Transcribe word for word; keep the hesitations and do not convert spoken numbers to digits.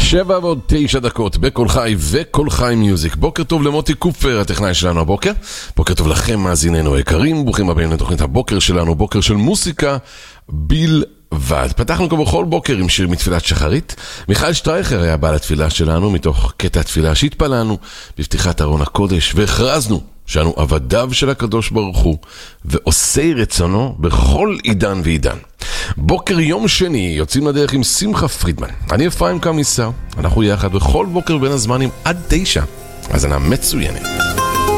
שבע ועוד תשע דקות בכל חי וכל חי מיוזיק. בוקר טוב למוטי קופר, הטכנאי שלנו הבוקר. בוקר טוב לכם מאזיננו היקרים, ברוכים הבאים לתוכנית הבוקר שלנו, בוקר של מוסיקה בלבד. פתחנו כמו בכל בוקר עם שיר מתפילת שחרית. מיכאל שטרייכר היה בעל התפילה שלנו מתוך קטע התפילה שהתפללנו בפתיחת ארון הקודש, והכרזנו שאנו עבדיו של הקדוש ברוך הוא ועושי רצונו בכל עידן ועידן. בוקר יום שני יוצאים לדרך עם שמחה פרידמן. אני אפרים קמיסר, אנחנו יחד בכל בוקר בין הזמנים עד תשע. אז אני מצוינת.